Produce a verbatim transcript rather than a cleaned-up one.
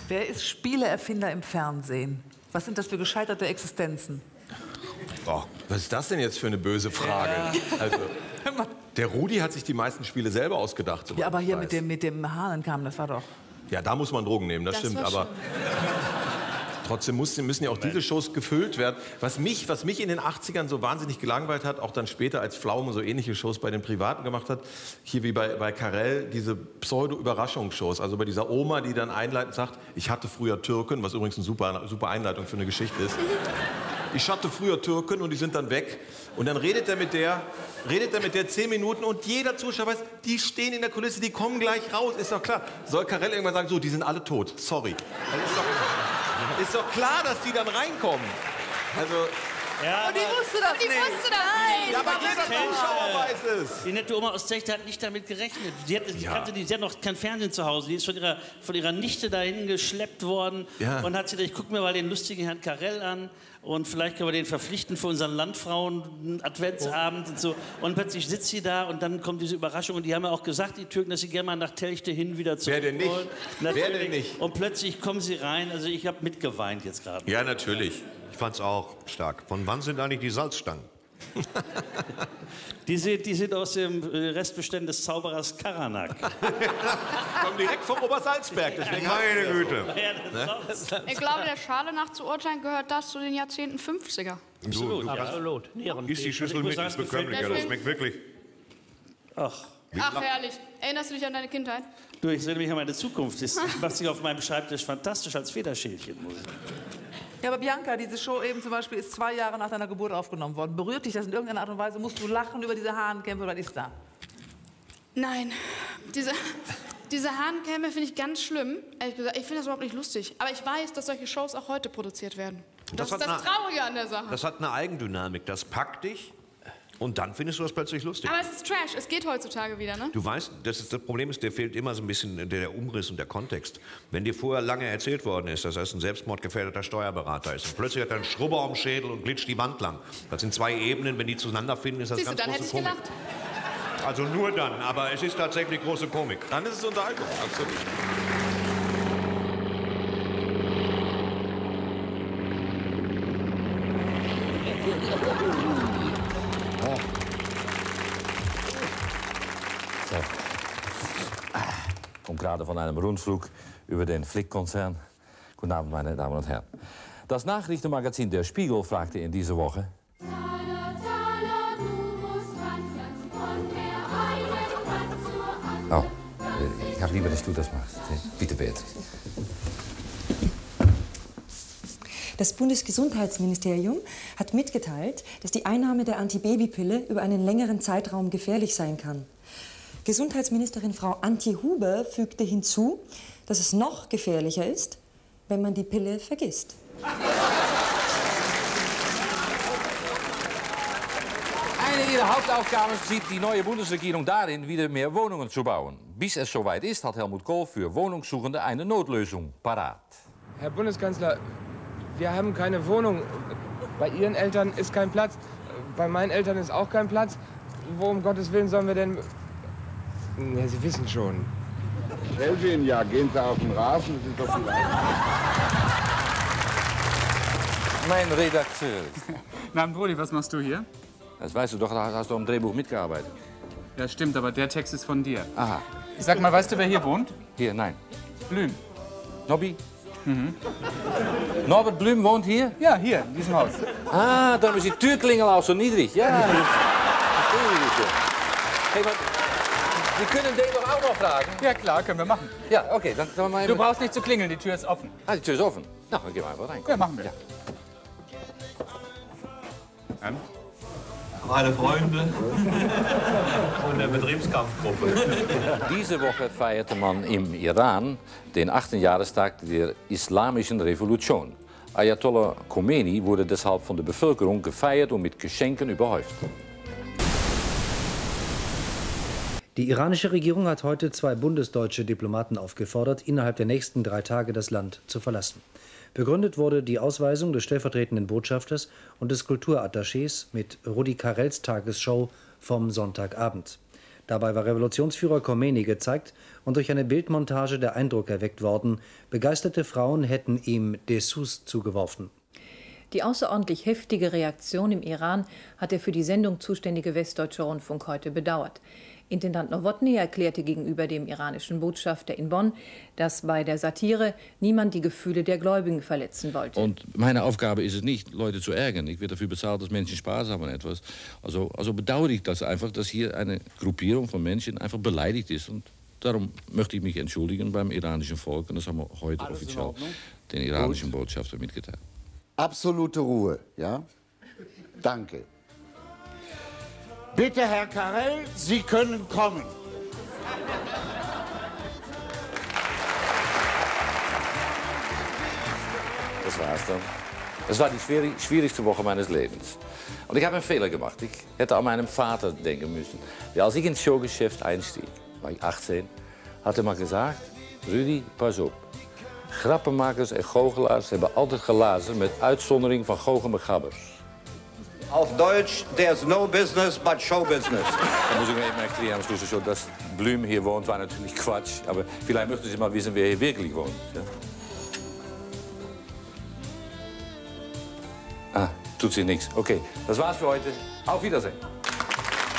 Wer ist Spieleerfinder im Fernsehen? Was sind das für gescheiterte Existenzen? Oh, was ist das denn jetzt für eine böse Frage? Ja. Also, der Rudi hat sich die meisten Spiele selber ausgedacht. Ja, aber hier mit dem, mit dem Hahnenkam, das war doch... Ja, da muss man Drogen nehmen, das, das stimmt, aber... Trotzdem müssen, müssen ja auch diese Shows gefüllt werden. Was mich, was mich in den achtzigern so wahnsinnig gelangweilt hat, auch dann später als Pflaume so ähnliche Shows bei den Privaten gemacht hat, hier wie bei, bei Carell, diese Pseudo-Überraschungsshows. Also bei dieser Oma, die dann einleitend sagt, ich hatte früher Türken, was übrigens eine super, super Einleitung für eine Geschichte ist. Ich hatte früher Türken und die sind dann weg. Und dann redet er mit der, redet er mit der zehn Minuten und jeder Zuschauer weiß, die stehen in der Kulisse, die kommen gleich raus. Ist doch klar. Soll Carell irgendwann sagen, so, die sind alle tot. Sorry. Also ist, doch, ist doch klar, dass die dann reinkommen. Also... Ja, und die wusste das die nicht. Wusste das nicht. Ja, aber jeder Zuschauer weiß es. Die nette Oma aus Zechte hat nicht damit gerechnet. Sie hat, ja. kannte die, sie hat noch kein Fernsehen zu Hause. Die ist von ihrer, von ihrer Nichte dahin geschleppt worden. Ja. Und hat sie gedacht, ich gucke mir mal den lustigen Herrn Carell an. Und vielleicht können wir den verpflichten für unseren Landfrauen Adventsabend oh. und so. Und plötzlich sitzt sie da und dann kommt diese Überraschung. Und die haben ja auch gesagt, die Türken, dass sie gerne mal nach Telchte hin wieder zurück Wer denn nicht? wollen. Wer denn nicht? Und plötzlich kommen sie rein. Also ich habe mitgeweint jetzt gerade. Ja, natürlich. Ich fand's auch stark. Von wann sind eigentlich die Salzstangen? Die sind, die sind aus dem Restbestand des Zauberers Karanak. Kommen direkt vom Obersalzberg. Deswegen meine Güte. Ich glaube, der Schale nach zu urteilen gehört das zu den Jahrzehnten fünfziger. Absolut. Ja. Absolut. Ist die Schüssel mit, ist bekömmlicher. Das schmeckt wirklich. Ach. Ach, herrlich. Erinnerst du dich an deine Kindheit? Du, ich erinnere mich an meine Zukunft. Das macht sich auf meinem Schreibtisch fantastisch als Federschälchen. Ja, aber Bianca, diese Show eben zum Beispiel ist zwei Jahre nach deiner Geburt aufgenommen worden. Berührt dich das in irgendeiner Art und Weise? Musst du lachen über diese Hahnenkämpfe? Was ist da? Nein. Diese, diese Hahnenkämpfe finde ich ganz schlimm. Ehrlich gesagt, ich finde das überhaupt nicht lustig. Aber ich weiß, dass solche Shows auch heute produziert werden. Das, das ist das eine, Traurige an der Sache. Das hat eine Eigendynamik. Das packt dich. Und dann findest du das plötzlich lustig. Aber es ist Trash, es geht heutzutage wieder, ne? Du weißt, das, ist, das Problem ist, dir fehlt immer so ein bisschen der, der Umriss und der Kontext. Wenn dir vorher lange erzählt worden ist, dass er ein selbstmordgefährdeter Steuerberater ist und plötzlich hat er einen Schrubber am Schädel und glitscht die Wand lang. Das sind zwei Ebenen, wenn die zueinander finden, ist das Siehst ganz du, dann große hätte ich Komik. gelacht. Also nur dann, aber es ist tatsächlich große Komik. Dann ist es Unterhaltung, absolut. Kommt gerade von einem Rundflug über den Flick-Konzern. Guten Abend, meine Damen und Herren. Das Nachrichtenmagazin Der Spiegel fragte in dieser Woche... Oh, ich habe lieber, dass du das machst. Bitte, Beatrice. Das Bundesgesundheitsministerium hat mitgeteilt, dass die Einnahme der Antibabypille über einen längeren Zeitraum gefährlich sein kann. Gesundheitsministerin Frau Antje Huber fügte hinzu, dass es noch gefährlicher ist, wenn man die Pille vergisst. Eine ihrer Hauptaufgaben sieht die neue Bundesregierung darin, wieder mehr Wohnungen zu bauen. Bis es soweit ist, hat Helmut Kohl für Wohnungssuchende eine Notlösung parat. Herr Bundeskanzler, wir haben keine Wohnung. Bei Ihren Eltern ist kein Platz. Bei meinen Eltern ist auch kein Platz. Wo um Gottes Willen sollen wir denn... Ja, Sie wissen schon. Ich helfe Ihnen ja. Gehen Sie auf den Rasen, das ist doch viel einfacher. Mein Redakteur. Na, Brudi, was machst du hier? Das weißt du doch, da hast du am Drehbuch mitgearbeitet. Ja, stimmt, aber der Text ist von dir. Aha. Sag mal, weißt du, wer hier wohnt? Hier, nein. Blüm. Nobby? Mhm. Norbert Blüm wohnt hier? Ja, hier, in diesem Haus. Ah, darum ist die Türklingel auch so niedrig. Ja, das ist hey, maar, wir können den doch auch noch fragen. Ja, klar, können wir machen. Ja, okay, dann, dann mal... Du brauchst nicht zu klingeln, die Tür ist offen. Ah, die Tür ist offen. Na, dann gehen wir einfach rein. Ja, machen wir. Ja. Ähm? Meine Freunde von der Betriebskampfgruppe. Diese Woche feierte man im Iran den achten Jahrestag der Islamischen Revolution. Ayatollah Khomeini wurde deshalb von der Bevölkerung gefeiert und mit Geschenken überhäuft. Die iranische Regierung hat heute zwei bundesdeutsche Diplomaten aufgefordert, innerhalb der nächsten drei Tage das Land zu verlassen. Begründet wurde die Ausweisung des stellvertretenden Botschafters und des Kulturattachés mit Rudi Carrells Tagesshow vom Sonntagabend. Dabei war Revolutionsführer Khomeini gezeigt und durch eine Bildmontage der Eindruck erweckt worden, begeisterte Frauen hätten ihm Dessous zugeworfen. Die außerordentlich heftige Reaktion im Iran hat der für die Sendung zuständige Westdeutsche Rundfunk heute bedauert. Intendant Nowotny erklärte gegenüber dem iranischen Botschafter in Bonn, dass bei der Satire niemand die Gefühle der Gläubigen verletzen wollte. Und meine Aufgabe ist es nicht, Leute zu ärgern. Ich werde dafür bezahlt, dass Menschen Spaß haben an etwas. Also, also bedauere ich das einfach, dass hier eine Gruppierung von Menschen einfach beleidigt ist. Und darum möchte ich mich entschuldigen beim iranischen Volk. Und das haben wir heute Alles offiziell den iranischen Gut. Botschafter mitgeteilt. Absolute Ruhe, ja? Danke. Bitte, Herr Karel, Sie können kommen. Das war's dann. Das war die schwierigste Woche meines Lebens. Und ich habe einen Fehler gemacht. Ich hätte an meinen Vater denken müssen. Der, als ich ins Showgeschäft einstieg, war ich achtzehn, hat er mal gesagt: Rudi, pas op. Grappenmakers en goochelaars hebben altijd gelazen, met uitzondering van goochemachabbers. Auf Deutsch, there's no business but show business. Da muss ich mir eben erklären, so, dass Blüm hier wohnt, war natürlich Quatsch. Aber vielleicht möchten Sie mal wissen, wer hier wirklich wohnt. Ja? Ah, tut sich nichts. Okay, das war's für heute. Auf Wiedersehen.